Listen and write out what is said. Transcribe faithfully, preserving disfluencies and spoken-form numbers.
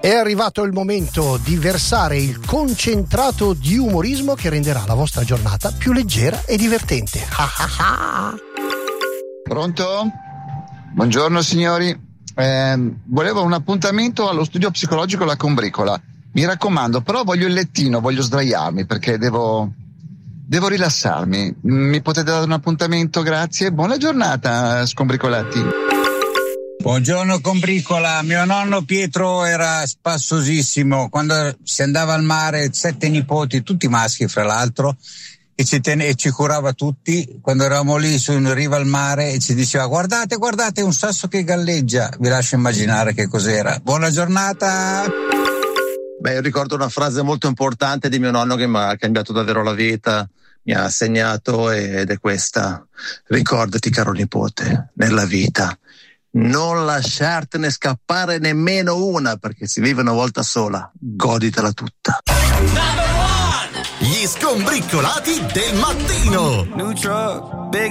È arrivato il momento di versare il concentrato di umorismo che renderà la vostra giornata più leggera e divertente. Pronto? Buongiorno signori. Eh, volevo un appuntamento allo studio psicologico La Combricola. Mi raccomando, però voglio il lettino, voglio sdraiarmi perché devo, devo rilassarmi. Mi potete dare un appuntamento? Grazie. Buona giornata, scombricolati. Buongiorno Combricola, mio nonno Pietro era spassosissimo, quando si andava al mare, sette nipoti, tutti maschi fra l'altro, e ci, ten- e ci curava tutti, quando eravamo lì su in riva al mare e ci diceva guardate, guardate un sasso che galleggia, vi lascio immaginare che cos'era. Buona giornata! Beh, io ricordo una frase molto importante di mio nonno che mi ha cambiato davvero la vita, mi ha segnato ed è questa: ricordati caro nipote, nella vita non lasciartene scappare nemmeno una, perché si vive una volta sola, goditela tutta. Gli scombriccolati del mattino. New truck, big